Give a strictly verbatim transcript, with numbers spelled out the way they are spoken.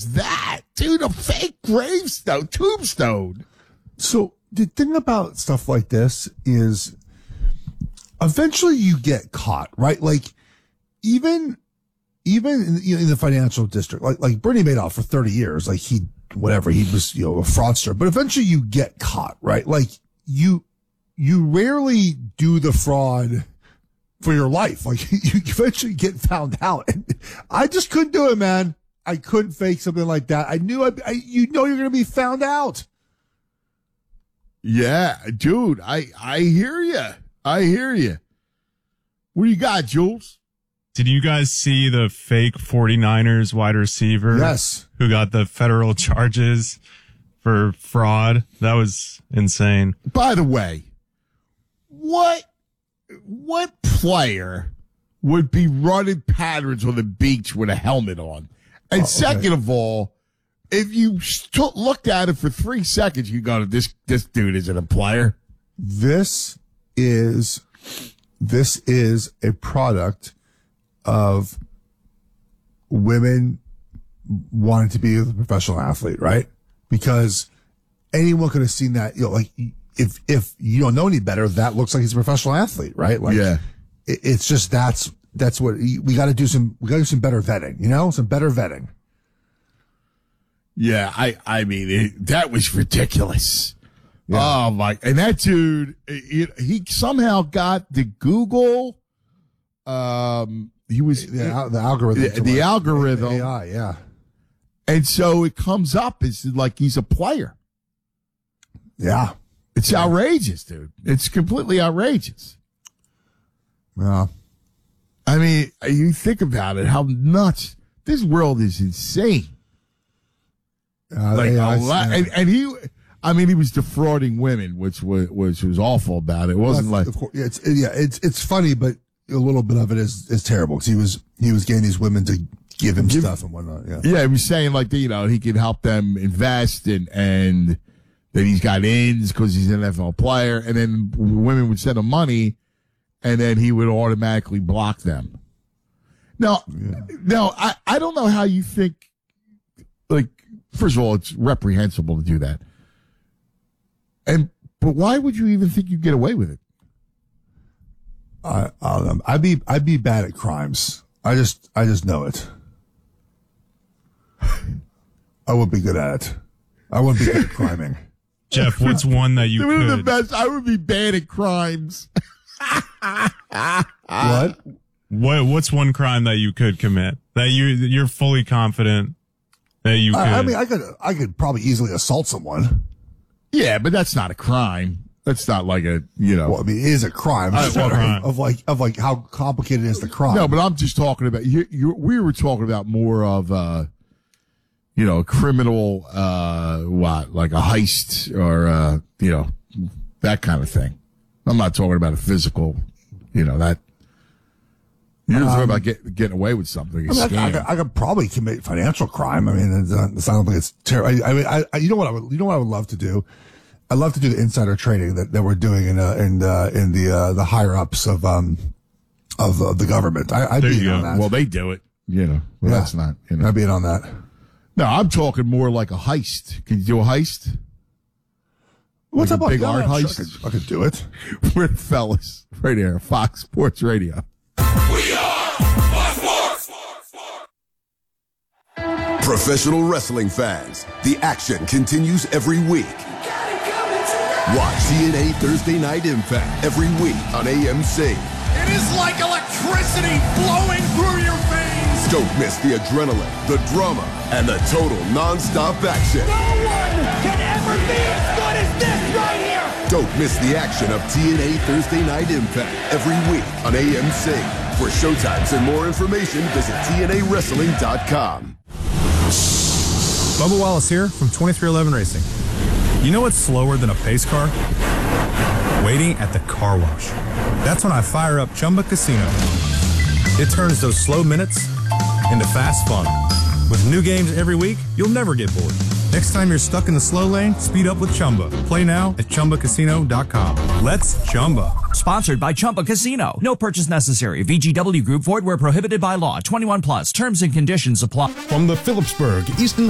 is that? Dude, a fake gravestone, tombstone. So the thing about stuff like this is eventually you get caught, right? Like even, even in, you know, in the financial district, like, like Bernie Madoff for thirty years, like he, whatever, he was, you know, a fraudster, but eventually you get caught, right? Like you, you rarely do the fraud for your life. Like you eventually get found out. And I just couldn't do it, man. I couldn't fake something like that. I knew I, I you know, you're going to be found out. Yeah, dude, I, I hear you. I hear you. What do you got, Jules? Did you guys see the fake 49ers wide receiver? Yes. Who got the federal charges for fraud? That was insane. By the way, what what player would be running patterns on the beach with a helmet on? And oh, okay. second of all, if you st- looked at it for three seconds, you go, this this dude isn't a player. This is this is a product of women wanting to be a professional athlete, right? Because anyone could have seen that, you know, like if, if you don't know any better, that looks like he's a professional athlete, right? Like, yeah. It, it's just, that's, that's what we got to do some, we got to do some better vetting, you know, some better vetting. Yeah. I, I mean, it, that was ridiculous. Yeah. Oh my, and that dude, it, he somehow got the Google, um, he was the, the algorithm, the, the algorithm, A I, yeah, and so it comes up as like he's a player. Yeah, it's yeah. outrageous, dude. It's completely outrageous. Yeah, I mean, you think about it, how nuts this world is insane. Uh, like A I, a lot, yeah. and, and he, I mean, he was defrauding women, which was which was awful about it. It wasn't well, like of course, yeah, it's yeah, it's it's funny, but a little bit of it is, is terrible because he was, he was getting these women to give him give, stuff and whatnot. Yeah. Yeah. He was saying like, you know, he could help them invest and, and that he's got ins because he's an N F L player. And then women would send him money and then he would automatically block them. Now, yeah. now I, I don't know how you think, like, first of all, it's reprehensible to do that. And, but why would you even think you'd get away with it? I, um, I'd be, I'd be bad at crimes. I just, I just know it. I wouldn't be good at it. I wouldn't be good at criming. Jeff, what's one that you They were could? the best. I would be bad at crimes. What? What? What's one crime that you could commit that you you're fully confident that you could? I, I mean, I could, I could probably easily assault someone. Yeah, but that's not a crime. That's not like a, you know. Well, I mean, it is a crime. Uh, well, of, of like, of like how complicated is the crime? No, but I'm just talking about, you, you, we were talking about more of, uh, you know, criminal, uh, what, like a heist or, uh, you know, that kind of thing. I'm not talking about a physical, you know, that. You're um, talking about get, getting away with something. I, mean, I, I, could, I could probably commit financial crime. I mean, it's, uh, it's not like it's terrible. I mean, I, I, you know what I would, you know what I would love to do? I'd love to do the insider trading that, that we're doing in, uh, in, uh, in the, uh, the higher ups of, um, of, uh, the government. I, I'd there be in on that. Well, they do it, you know. Well, yeah. That's not, you know. I'd be in on that. No, I'm talking more like a heist. Can you do a heist? What's like up, a big yeah, art sure, heist? I could, I could do it. We're the fellas right here, Fox Sports Radio. We are Fox Sports. Professional wrestling fans, the action continues every week. Watch T N A Thursday Night Impact every week on A M C. It is like electricity flowing through your veins. Don't miss the adrenaline, the drama, and the total non-stop action. No one can ever be as good as this right here. Don't miss the action of T N A Thursday Night Impact every week on A M C. For showtimes and more information, visit T N A wrestling dot com. Bubba Wallace here from twenty-three eleven Racing. You know what's slower than a pace car? Waiting at the car wash. That's when I fire up Chumba Casino. It turns those slow minutes into fast fun. With new games every week, you'll never get bored. Next time you're stuck in the slow lane, speed up with Chumba. Play now at Chumba Casino dot com. Let's Chumba. Sponsored by Chumba Casino. No purchase necessary. V G W Group. Void where prohibited by law. twenty-one plus. Terms and conditions apply. From the Phillipsburg Easton